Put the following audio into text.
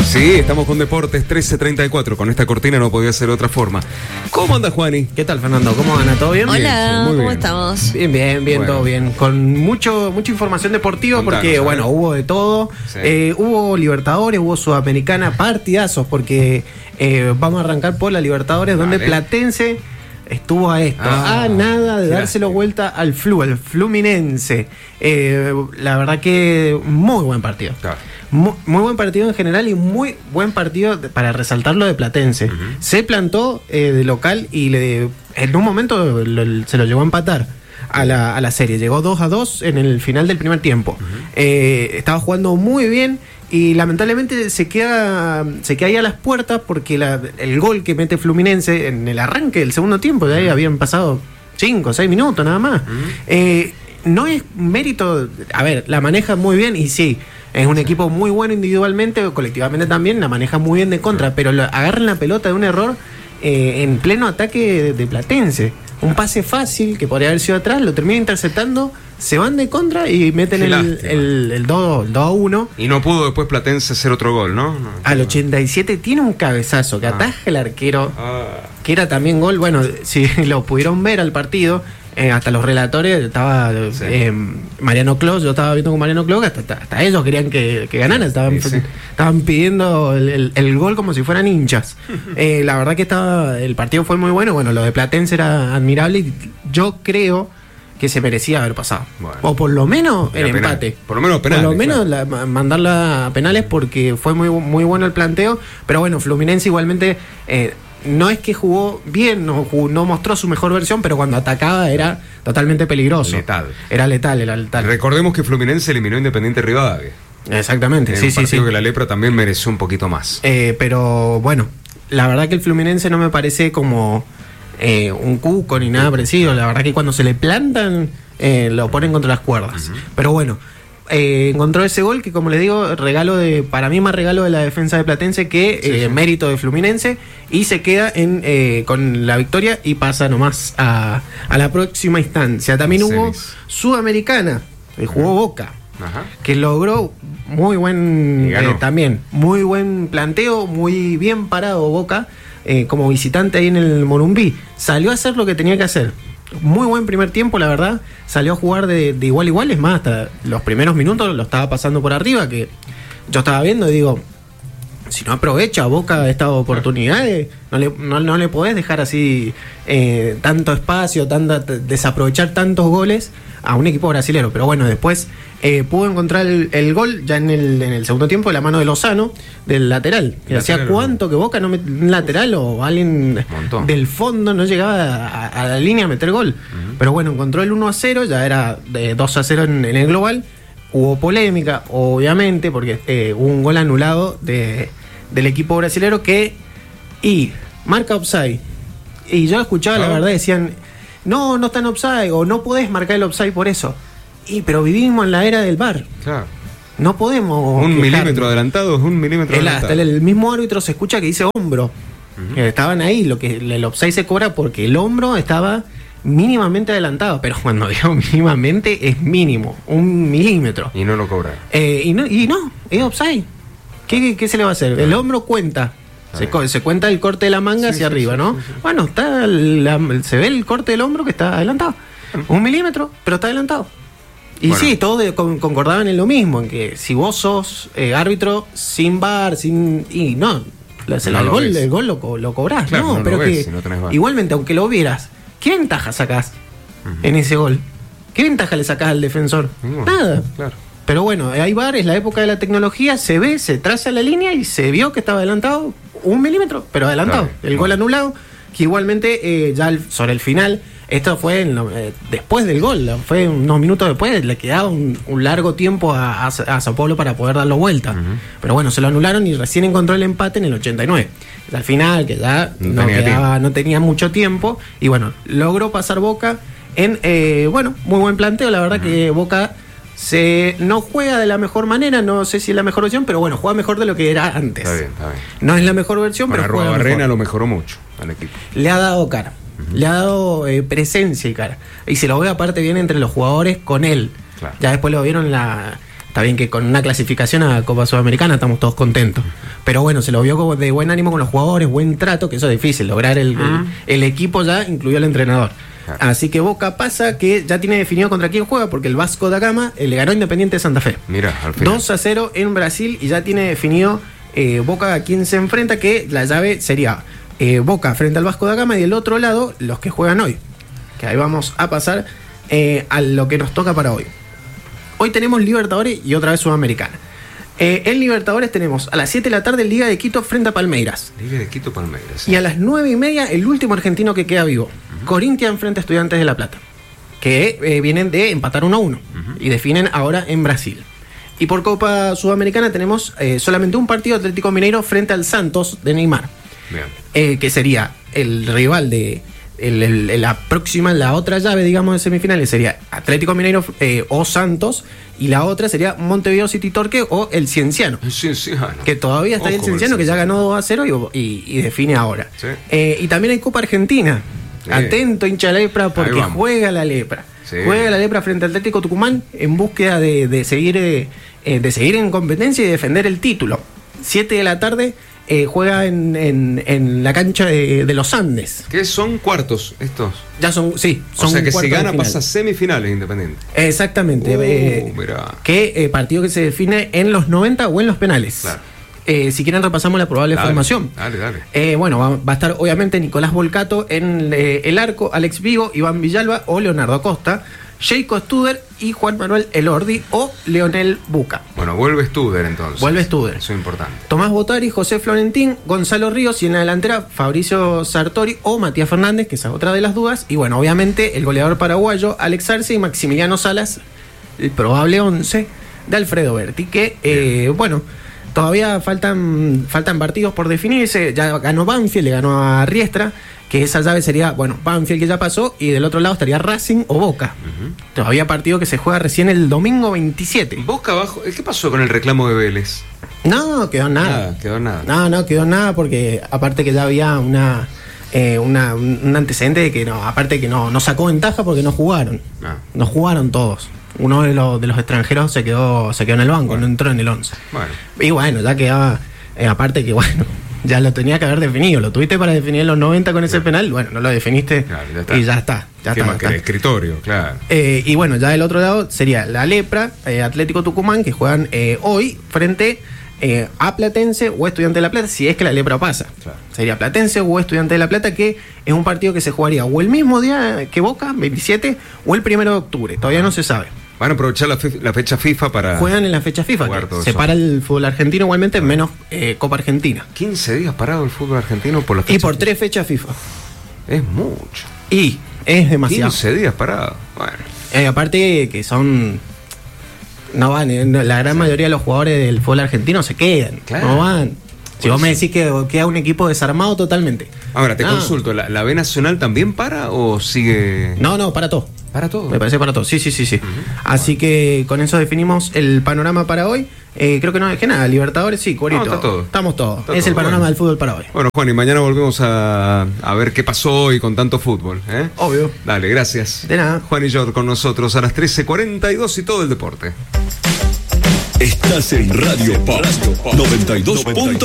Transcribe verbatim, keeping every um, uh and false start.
Sí, estamos con Deportes trece treinta y cuatro. Con esta cortina no podía ser de otra forma. ¿Cómo anda, Juani? ¿Qué tal, Fernando? ¿Cómo anda? ¿Todo bien? Hola, Bien, muy ¿cómo bien. estamos? Bien, bien, bien, Bueno. todo bien. Con mucho mucha información deportiva Contanos, porque, a ver. bueno, hubo de todo. Sí. Eh, hubo Libertadores, hubo Sudamericana, partidazos, porque eh, vamos a arrancar por la Libertadores, donde Vale. Platense estuvo a esto, Ah, a nada de qué dárselo lástima. vuelta al Flu, al Fluminense. Eh, la verdad que muy buen partido. Claro. Muy, muy buen partido en general y muy buen partido de- para resaltar lo de Platense. Ujú. Se plantó eh, de local y le, en un momento lo- se lo llevó a empatar a la, a la serie. Llegó dos a dos en el final del primer tiempo. Eh, estaba jugando muy bien y lamentablemente se queda, se queda ahí a las puertas porque la- el gol que mete Fluminense en el arranque del segundo tiempo, de ahí habían pasado cinco o seis minutos nada más. Eh, no es mérito, a ver, la maneja muy bien y sí, es un equipo muy bueno individualmente, colectivamente también, la maneja muy bien de contra, pero lo- agarran la pelota de un error eh, en pleno ataque de, de Platense. Un pase fácil que podría haber sido atrás, lo termina interceptando, se van de contra y meten Qué el, lástima. el, el dos a uno. Y no pudo después Platense hacer otro gol, ¿no? No. Al ochenta y siete tiene un cabezazo que Ah. ataja el arquero, Ah, que era también gol. Bueno, si lo pudieron ver al partido, eh, hasta los relatores, estaba Sí. eh, Mariano Clos, yo estaba viendo con Mariano Clos, que hasta, hasta- hasta ellos querían que, que ganaran, estaban, Sí, sí. estaban pidiendo el, el- el gol como si fueran hinchas. Eh, la verdad que estaba, el partido fue muy bueno, bueno, lo de Platense era admirable y yo creo que se merecía haber pasado. Bueno. O por lo menos Era el penal. empate. Por lo menos penales, Por lo menos claro. la- ma- mandarla a penales porque fue muy, muy bueno el planteo. Pero bueno, Fluminense igualmente eh, no es que jugó bien, no, jugó- no mostró su mejor versión, pero cuando atacaba era totalmente peligroso. Letal. Era letal, era letal. recordemos que Fluminense eliminó a Independiente Rivadavia. Exactamente, En sí, un sí, partido sí. que la Lepra también mereció un poquito más. Eh, pero bueno, la verdad que el Fluminense no me parece como eh, un cuco ni nada parecido. La verdad que cuando se le plantan, eh, lo ponen contra las cuerdas. Pero bueno, eh, encontró ese gol que, como les digo, regalo de, para mí más regalo de la defensa de Platense que Sí, eh, sí. mérito de Fluminense. Y se queda en eh, con la victoria y pasa nomás a, a la próxima instancia. También hubo Semis. Sudamericana, eh, jugó Boca, Ajá. que logró muy buen Y ganó. eh, también muy buen planteo, muy bien parado Boca eh, como visitante ahí en el Morumbí. Salió a hacer lo que tenía que hacer. Muy buen primer tiempo, la verdad. Salió a jugar de, de igual a igual. Es más, hasta los primeros minutos lo estaba pasando por arriba, que yo estaba viendo y digo, si no aprovecha Boca estas oportunidades, no le, no, no le podés dejar así eh, tanto espacio, tanta, t- desaprovechar tantos goles a un equipo brasilero. Pero bueno, después eh, pudo encontrar el, el gol ya en el, en el segundo tiempo de la mano de Lozano, del lateral. Que hacía Lateral, cuánto que Boca no met- un lateral o alguien Montón. del fondo no llegaba a, a la línea a meter gol. Pero bueno, encontró el uno a cero, ya era de dos a cero en, en el global. Hubo polémica, obviamente, porque eh, hubo un gol anulado de, del equipo brasilero que. Y marca offside. Y yo escuchaba, la Ah. verdad, decían: no, no está en offside, o no podés marcar el offside por eso. Y pero vivimos en la era del V A R. Claro. No podemos. Un quejarnos. milímetro adelantado es un milímetro El, adelantado. hasta el, el mismo árbitro se escucha que dice hombro. Que estaban ahí, lo que el offside se cobra porque el hombro estaba mínimamente adelantado, pero cuando digo mínimamente es mínimo, un milímetro. Y no lo cobraron. Eh, y, no, y no, es offside. ¿Qué, qué, qué se le va a hacer? El hombro cuenta. Se, co- se cuenta el corte de la manga Sí, hacia sí, arriba, sí, ¿no? sí, sí. Bueno, está la- se ve el corte del hombro que está adelantado. Un milímetro, pero está adelantado. Y Bueno. sí, todos de- con- concordaban en lo mismo, en que si vos sos eh, árbitro sin V A R, sin. Y no, la- No el, lo gol, ves. el gol lo, co- lo cobrás, Claro, no, no lo pero ves que si no tenés V A R. igualmente, aunque lo vieras, ¿qué ventaja sacás en ese gol? ¿Qué ventaja le sacás al defensor? Ninguna. Nada. Claro. Pero bueno, hay V A R, es la época de la tecnología, se ve, se traza la línea y se vio que estaba adelantado un milímetro, pero adelantado. Claro. El gol anulado, que igualmente eh, ya al- sobre el final, esto fue en lo- eh, después del gol, fue unos minutos después, le quedaba un, un largo tiempo a, a, a Sao Paulo para poder darlo vuelta. Pero bueno, se lo anularon y recién encontró el empate en el ochenta y nueve. Al final, que ya No no, tenía quedaba, no tenía mucho tiempo, y bueno, logró pasar Boca en, eh, bueno, muy buen planteo, la verdad que Boca se no juega de la mejor manera, no sé si es la mejor versión, pero bueno, juega mejor de lo que era antes. Está bien, está bien. No es la mejor versión, Para pero juega Barrena mejor. lo mejoró mucho al equipo. Le ha dado cara, le ha dado eh, presencia y cara. Y se lo ve aparte bien entre los jugadores con él. Claro. Ya después lo vieron la Está bien que con una clasificación a Copa Sudamericana estamos todos contentos. Pero bueno, se lo vio como de buen ánimo con los jugadores, buen trato, que eso es difícil, lograr el, uh-huh. el, el equipo ya, incluido el entrenador. Claro. Así que Boca pasa que ya tiene definido contra quién juega, porque el Vasco da Gama eh, le ganó Independiente de Santa Fe. Mira, al final. dos a cero en Brasil y ya tiene definido eh, Boca a quién se enfrenta, que la llave sería eh, Boca frente al Vasco da Gama y del otro lado los que juegan hoy. Que ahí vamos a pasar eh, a lo que nos toca para hoy. Hoy tenemos Libertadores y otra vez Sudamericana. Eh, en Libertadores tenemos a las siete de la tarde Liga de Quito frente a Palmeiras. Liga de Quito Palmeiras. Sí. Y a las nueve y media el último argentino que queda vivo. Uh-huh. Corinthians frente a Estudiantes de La Plata. Que eh, vienen de empatar uno a uno. Uh-huh. Y definen ahora en Brasil. Y por Copa Sudamericana tenemos eh, solamente un partido, Atlético Mineiro frente al Santos de Neymar. Bien. Eh, que sería el rival de... El, el, la próxima, la otra llave, digamos, de semifinales sería Atlético Mineiro eh, o Santos, y la otra sería Montevideo City Torque o el Cienciano. El Cienciano. Que todavía está Ojo, el Cienciano, que ya ganó dos a cero y, y, y define ahora. ¿Sí? Eh, y también hay Copa Argentina. Sí. Atento, hincha lepra, porque juega la lepra. Sí. Juega la lepra frente al Atlético Tucumán en búsqueda de, de, seguir, eh, de seguir en competencia y defender el título. siete de la tarde. Eh, juega en, en, en la cancha de, de los Andes. ¿Qué son cuartos estos? Ya son, sí. Son o sea que si gana pasa a semifinales Independiente. Exactamente. Uh, eh, que eh, partido que se define en los noventa o en los penales. Claro. Eh, si quieren repasamos la probable dale, formación. Dale, dale. Eh, bueno, va, va a estar obviamente Nicolás Volcato en eh, el arco, Alex Vigo, Iván Villalba o Leonardo Acosta, Sheiko Studer y Juan Manuel Elordi o Leonel Buca. Bueno, vuelve Studer entonces. Vuelve Studer. Eso es importante. Tomás Botari, José Florentín, Gonzalo Ríos y en la delantera Fabricio Sartori o Matías Fernández, que esa es otra de las dudas. Y bueno, obviamente el goleador paraguayo Alex Arce y Maximiliano Salas, el probable once de Alfredo Berti, que eh, bueno, todavía faltan, faltan partidos por definirse. Ya ganó Banfield, le ganó a Riestra. Que esa llave sería, bueno, Banfield que ya pasó, y del otro lado estaría Racing o Boca. Uh-huh. Todavía partido que se juega recién el domingo veintisiete. Boca abajo, ¿qué pasó con el reclamo de Vélez? No, quedó nada. Nada, quedó nada. No, no, quedó nada porque aparte que ya había una, eh, una un antecedente de que no, aparte que no, no sacó ventaja porque no jugaron. Ah. No jugaron todos. Uno de los, de los extranjeros se quedó, se quedó en el banco, bueno. No entró en el once. Bueno. Y bueno, ya quedaba, eh, aparte que bueno... Ya lo tenía que haber definido. Lo tuviste para definir en los noventa con ese penal. Bueno, no lo definiste, claro, ya está. Y ya está. Ya ¿Qué está, más que el escritorio? Claro. Eh, y bueno, ya del otro lado sería la Lepra, eh, Atlético Tucumán, que juegan eh, hoy frente eh, a Platense o Estudiante de La Plata, si es que la Lepra pasa. Claro. Sería Platense o Estudiante de La Plata, que es un partido que se jugaría o el mismo día que Boca, veintisiete, o el primero de octubre. Todavía no se sabe. Van a aprovechar la, fe- la fecha FIFA para... Juegan en la fecha FIFA, que separa el fútbol argentino igualmente, bueno. Menos eh, Copa Argentina. quince días parado el fútbol argentino por la fecha Y por FIFA. tres fechas FIFA. Es mucho. Y es demasiado. quince días parado. Bueno. Eh, aparte que son... No van, eh, la gran sí. mayoría de los jugadores del fútbol argentino se quedan. Claro. No van. Si vos me decís que queda un equipo desarmado totalmente. Ahora, te ah. consulto, ¿la, ¿la B Nacional también para o sigue...? No, no, para todo. ¿Para todo? Me parece para todo, sí, sí, sí, sí. Uh-huh. Así bueno. que con eso definimos el panorama para hoy. Eh, creo que no dejé nada. Libertadores, sí, Corito. No, está todo. Estamos todos. Está es todo. el panorama bueno. del fútbol para hoy. Bueno, Juan, y mañana volvemos a, a ver qué pasó hoy con tanto fútbol. ¿eh? Obvio. Dale, gracias. De nada. Juan y Jod con nosotros a las trece cuarenta y dos y todo el deporte. Estás en Radio Pop noventa y dos punto